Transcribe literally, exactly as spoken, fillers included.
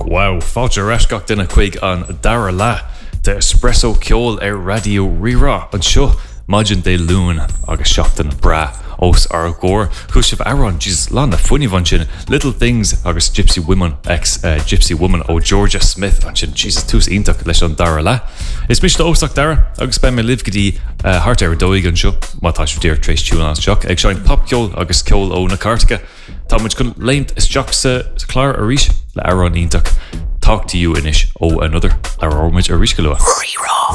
Wow, fáilte reisgach duna chuig an dara lá de espresso ceol ar radio rirá an seo Maidin de Lún agus seachtain bra os ar gór chuisih Aaron Jesus lá na funny van sin Little Things agus Gypsy Woman ex uh, Gypsy Woman ó Georgia Smith an sin Jesus tús ítach leis an dara lá. Is mis ósach dara agus ben me liv gotí uh, hart ar dóig an seo mátá siú déir trééis túún an seach ag seáin pop ceol agus ceol ó na cartacha tá muid gon léimt is teach sa chlár a ríis le Aaron ítach. Talk to you inis ó another ar ormid a ríis go lua.